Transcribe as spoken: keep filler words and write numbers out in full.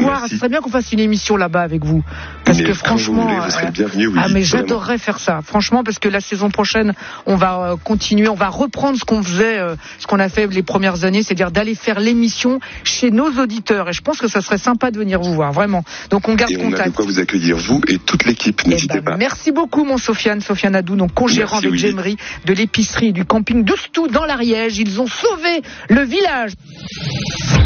voir. Ce serait bien qu'on fasse une émission là-bas avec vous. Parce mais que franchement, vous, voulez, vous serez bienvenue, oui, ah mais vraiment. j'adorerais faire ça. Franchement, parce que la saison prochaine, on va continuer, on va reprendre ce qu'on faisait, euh, ce qu'on a fait les premières années, c'est-à-dire d'aller faire l'émission chez nos auditeurs. Et je pense que ça serait sympa de venir vous voir, vraiment. Donc on garde et contact. On a de quoi vous accueillir, vous et toute l'équipe. N'hésitez eh ben, pas. Merci beaucoup, mon Sofiane, Sofiane Hadou, donc co-gérant avec J'aimerie de l'épicerie et du camping d'Oustou dans l'Ariège. Ils ont sauvé le village.